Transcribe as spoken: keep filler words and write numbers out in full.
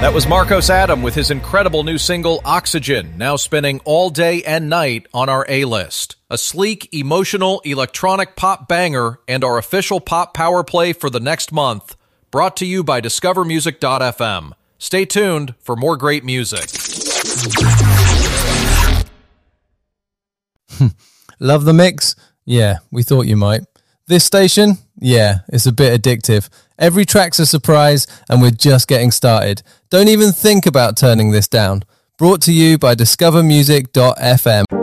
That was Marcos Adam with his incredible new single, Oxygen, now spinning all day and night on our A-list. A sleek, emotional, electronic pop banger and our official pop power play for the next month. Brought to you by discover music dot f m. Stay tuned for more great music. Love the mix? Yeah, we thought you might. This station? Yeah, it's a bit addictive. Every track's a surprise, and we're just getting started. Don't even think about turning this down. Brought to you by discover music dot f m.